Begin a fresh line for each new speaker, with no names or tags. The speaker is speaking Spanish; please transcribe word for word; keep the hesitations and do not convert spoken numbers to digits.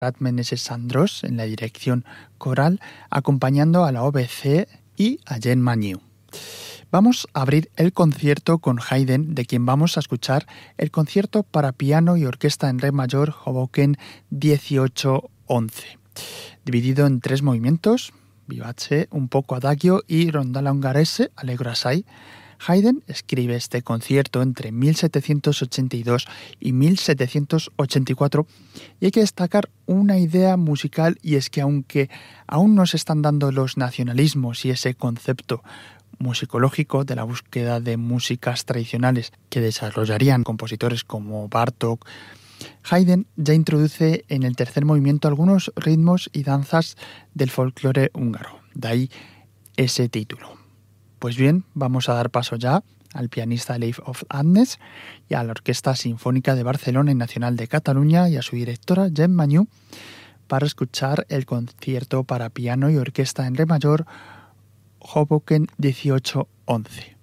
Meneses Andros en la dirección coral, acompañando a la O B C y a Jean Magnier. Vamos a abrir el concierto con Haydn, de quien vamos a escuchar el concierto para piano y orquesta en re mayor Hoboken dieciocho once, dividido en tres movimientos, vivace, un poco adagio y rondalla ungherese, allegro assai. Haydn escribe este concierto entre mil setecientos ochenta y dos y mil setecientos ochenta y cuatro y hay que destacar una idea musical, y es que aunque aún no se están dando los nacionalismos y ese concepto musicológico de la búsqueda de músicas tradicionales que desarrollarían compositores como Bartók, Haydn ya introduce en el tercer movimiento algunos ritmos y danzas del folclore húngaro, de ahí ese título. Pues bien, vamos a dar paso ya al pianista Leif of Adnes y a la Orquesta Sinfónica de Barcelona y Nacional de Cataluña y a su directora Jean Magnier para escuchar el concierto para piano y orquesta en re mayor Hoboken dieciocho once.